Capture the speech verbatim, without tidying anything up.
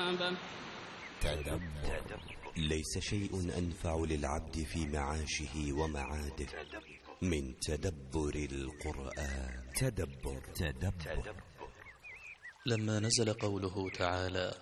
عذابه. تدبر. ليس شيء أنفع للعبد في معاشه ومعاده من تدبر القرآن. تدبر. تدبر. لما نزل قوله تعالى